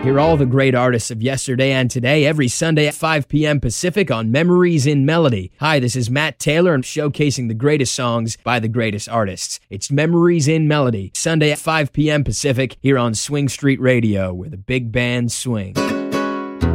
Hear all the great artists of yesterday and today every Sunday at 5 p.m. Pacific on Memories in Melody. Hi, this is Matt Taylor. I'm showcasing the greatest songs by the greatest artists. It's Memories in Melody, Sunday at 5 p.m. Pacific here on Swing Street Radio, where the big bands swing.